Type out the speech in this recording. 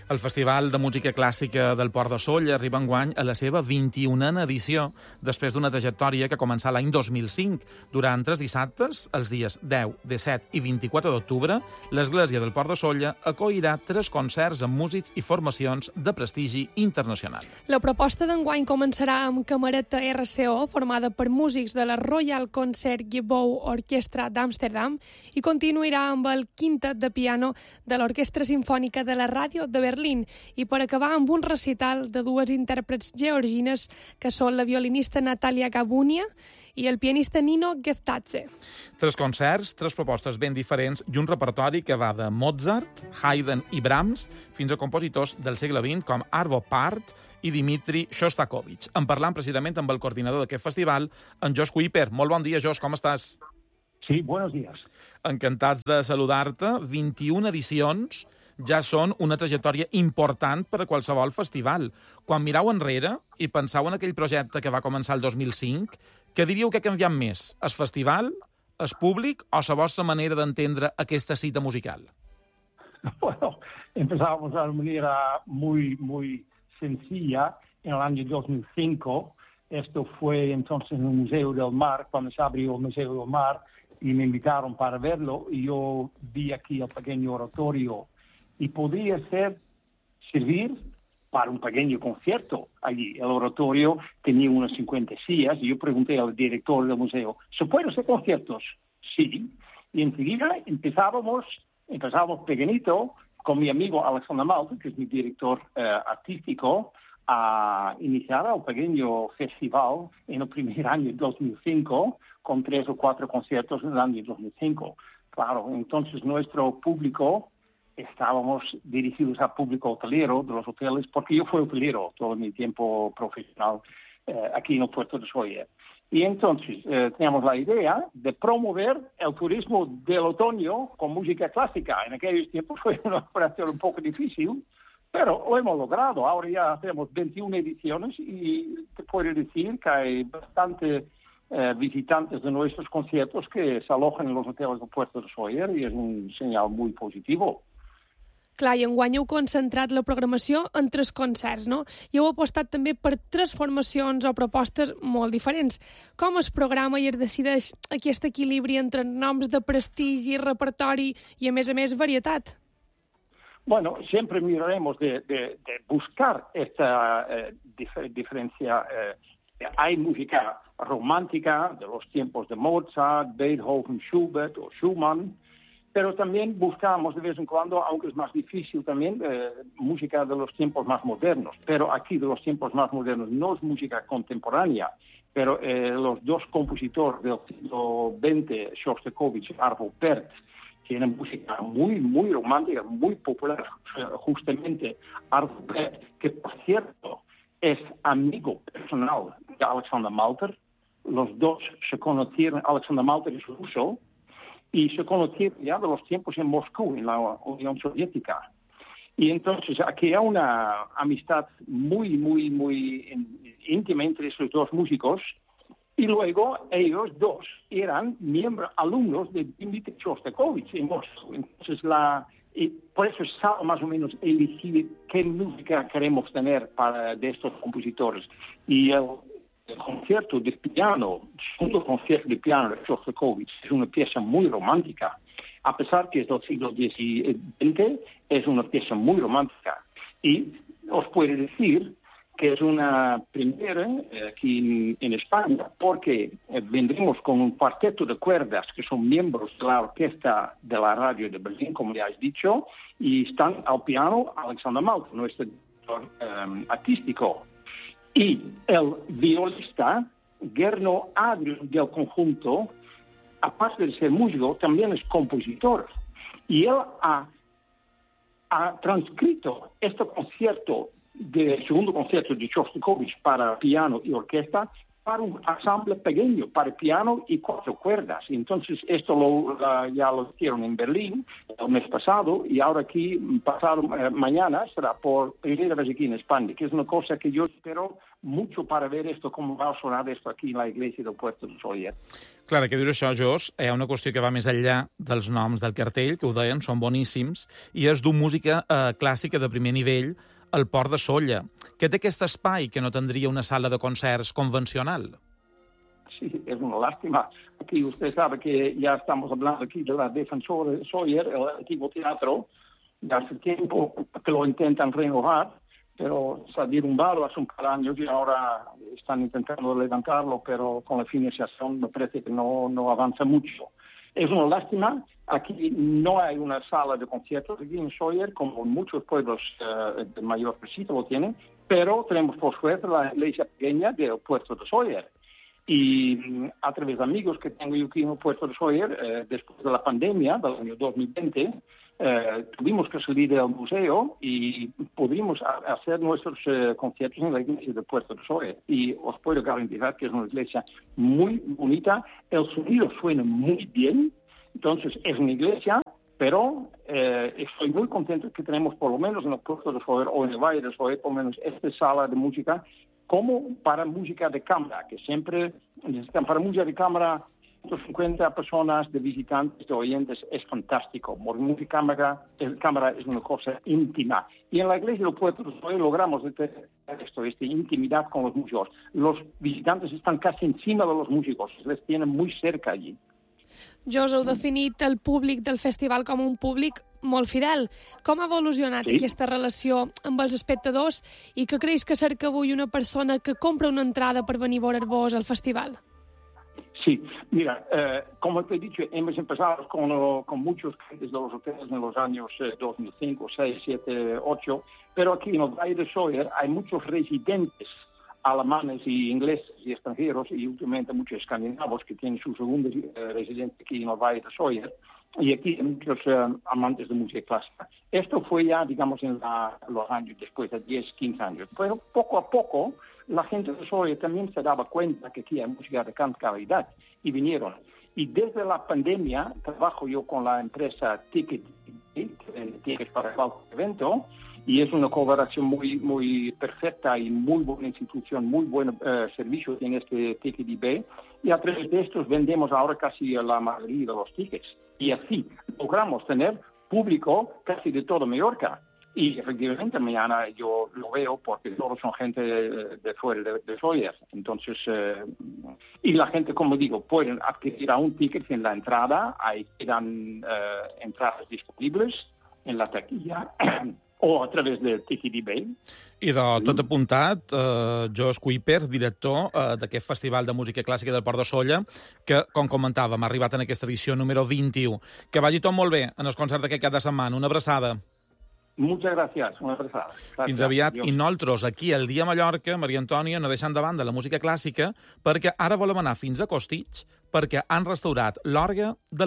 El Festival de Música Clàssica del Port de Sóller arriba enguany a la seva 21a edició, després d'una trajectòria que començà l'any 2005. Durant 3 dissabtes, els dies 10, 17 i 24 d'octubre, l'Església del Port de Sóller acollirà 3 concerts amb músics i formacions de prestigi internacional. La proposta d'enguany començarà amb Camereta RCO, formada per músics de la Royal Concertgebouw Orchestra d'Amsterdam, i continuarà amb el quintet de piano de l'Orquestra Simfònica de la Ràdio de Berlín, i per acabar amb un recital de 2 intèrprets georgines, que són la violinista Natalia Gabunia i el pianista Nino Geftadze. 3 concerts, 3 propostes ben diferents i un repertori que va de Mozart, Haydn i Brahms fins a compositors del segle XX com Arvo Pärt i Dmitri Shostakovich. En parlant precisament amb el coordinador d'aquest festival, en Josh Kuiper. Molt bon dia, Josh, com estàs? Sí, buenos días. Encantats de saludar-te. 21 edicions ja són una trajectòria important per a qualsevol festival. Quan mirau enrere i pensau en aquell projecte que va començar el 2005, què diríeu que ha canviat més? El festival, el públic o la vostra manera d'entendre aquesta cita musical? Bueno, empezamos de una manera muy sencilla en el año 2005. Esto fue entonces en el Museo del Mar, cuando se abrió el Museo del Mar, y me invitaron para verlo, y yo vi aquí el pequeño oratorio, y podía servir para un pequeño concierto allí. El oratorio tenía unas 50 sillas, y yo pregunté al director del museo, ¿se pueden hacer conciertos? Sí. Y enseguida empezamos pequeñito, con mi amigo Alexander Malta, que es mi director artístico, a iniciar el pequeño festival en el primer año de 2005, con 3 o 4 conciertos en el año 2005. Claro, entonces nuestro público, estábamos dirigidos al público hotelero de los hoteles, porque yo fui hotelero todo mi tiempo profesional aquí en el puerto de Sóller. Y entonces teníamos la idea de promover el turismo del otoño con música clásica. En aquellos tiempos fue una operación un poco difícil, pero lo hemos logrado. Ahora ya hacemos 21 ediciones y te puedo decir que hay bastante visitantes de nuestros conciertos que se alojan en los hoteles del puerto de Sóller, i és un senyal molt positiu. Clar, i enguany heu concentrat la programació en 3 concerts, no? I heu apostat també per 3 formacions o propostes molt diferents. Com es programa i es decideix aquest equilibri entre noms de prestigi, repertori i, a més, varietat? Bueno, siempre miraremos de buscar esta diferencia. Hay música romántica de los tiempos de Mozart, Beethoven, Schubert o Schumann, pero también buscamos de vez en cuando, aunque es más difícil también, música de los tiempos más modernos. Pero aquí de los tiempos más modernos no es música contemporánea, pero los 2 compositores del siglo XX, Shostakovich y Arvo Pärt, tienen música muy romántica, muy popular. Justamente Arvo Pärt, que por cierto es amigo personal de Alexander Malter. Los 2 se conocieron, Alexander Malter es ruso, y se conocieron ya de los tiempos en Moscú, en la Unión Soviética. Y entonces aquí hay una amistad muy íntima entre estos 2 músicos. Y luego ellos 2 eran alumnos de Dmitri Shostakovich en Moscú. Entonces y por eso sabe más o menos elegir qué música queremos tener de estos compositores. Y el concierto de piano, el segundo concierto de piano de Shostakovich, es una pieza muy romántica. A pesar que es del siglo XX, es una pieza muy romántica. Y os puedo decir que es una primera aquí en España, porque vendremos con un cuarteto de cuerdas que son miembros de la orquesta de la radio de Berlín, como ya has dicho, y están al piano Alexander Malta, nuestro director artístico. Y el violista Gernot Adrian del conjunto, aparte de ser músico, también es compositor. Y él ha transcrito este concierto, el segundo concierto de Shostakovich para piano y orquesta, para un ensamble pequeño, para piano y 4 cuerdas. Entonces, esto ya lo hicieron en Berlín el mes pasado, y ahora aquí, mañana, será por primera vez aquí en España, que es una cosa que yo espero mucho para ver esto, cómo va a sonar esto aquí en la iglesia del Puerto de Sóller. Clar, que dius això, Jos, hi ha una qüestió que va més enllà dels noms del cartell, que ho deien, són boníssims, i és dur música clàssica de primer nivell al Port de Sóller, que té aquest espai que no tendria una sala de concerts convencional. Sí, es una lástima. Aquí usted sabe que ya estamos hablando aquí de la Defensor de Sóller, el antiguo teatro, ya hace tiempo que lo intentan renovar, pero se ha derrumbado hace un par de años y ahora están intentando levantarlo, pero con la financiación me parece que no avanza mucho. Es una lástima. Aquí no hay una sala de conciertos aquí en Sóller, como muchos pueblos de mayor prestigio lo tienen, pero tenemos por suerte la iglesia pequeña del Puerto de Sóller. Y a través de amigos que tengo yo aquí en el Puerto de Sóller, después de la pandemia del año 2020, tuvimos que salir del museo y pudimos hacer nuestros conciertos en la iglesia del Puerto de Sóller. Y os puedo garantizar que es una iglesia muy bonita, el sonido suena muy bien. Entonces, es una iglesia, pero estoy muy contento que tenemos, por lo menos en el Puerto de Sóller o en el Valle de Sóller, por lo menos esta sala de música, como para música de cámara, que siempre necesitan para música de cámara 150 personas de visitantes, de oyentes, es fantástico. Porque música de cámara es una cosa íntima. Y en la iglesia del Puerto de Sóller logramos esta intimidad con los músicos. Los visitantes están casi encima de los músicos, les tienen muy cerca allí. Jos, heu definit el públic del festival com un públic molt fidel. Com ha evolucionat aquesta relació amb els espectadors i què creus que cerca avui una persona que compra una entrada per venir a veure-vos al festival? Sí, mira, como te he dicho, hemos empezado con muchos clientes de los hoteles en los años 2005, 6, 7, 8, pero aquí en el Valle de Sóller hay muchos residentes alemanes y ingleses y extranjeros, y últimamente muchos escandinavos que tienen su segunda residencia aquí en el Valle de Sóller, y aquí hay muchos amantes de música clásica. Esto fue ya, digamos, en los años después de 10, 15 años. Pero poco a poco la gente de Sóller también se daba cuenta que aquí hay música de gran calidad y vinieron. Y desde la pandemia trabajo yo con la empresa Ticket para cualquier evento, y es una colaboración muy perfecta y muy buena institución, muy buen servicio en este Ticket IB, y a través de estos vendemos ahora casi la mayoría de los tickets. Y así logramos tener público casi de toda Mallorca. Y efectivamente mañana yo lo veo porque todos son gente de fuera de Sóller. Entonces, y la gente, como digo, pueden adquirir a un ticket en la entrada, ahí quedan entradas disponibles en la taquilla o a través del Ticket eBay. I de tot apuntat, Jos Kuiper, director d'aquest Festival de Música Clàssica del Port de Sóller, que, com comentàvem, ha arribat en aquesta edició número 21. Que vagi tot molt bé en els concerts d'aquest cap de setmana. Una abraçada. Muchas gracias, una abraçada. Fins aviat. I nosaltres, aquí, al Dia Mallorca, Maria Antònia, no deixant de banda la música clàssica, perquè ara volem anar fins a Costitx, perquè han restaurat l'orgue de